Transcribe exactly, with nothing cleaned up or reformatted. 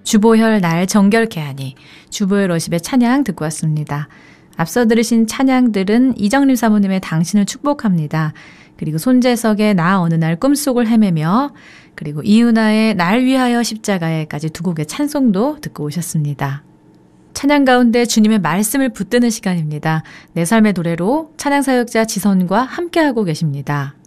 주보혈 날 정결케 하니 주보혈 워십의 찬양 듣고 왔습니다. 앞서 들으신 찬양들은 이정림 사모님의 당신을 축복합니다. 그리고 손재석의 나 어느 날 꿈속을 헤매며, 그리고 이은하의 날 위하여 십자가에까지 두 곡의 찬송도 듣고 오셨습니다. 찬양 가운데 주님의 말씀을 붙드는 시간입니다. 내 삶의 노래로 찬양 사역자 지선과 함께하고 계십니다.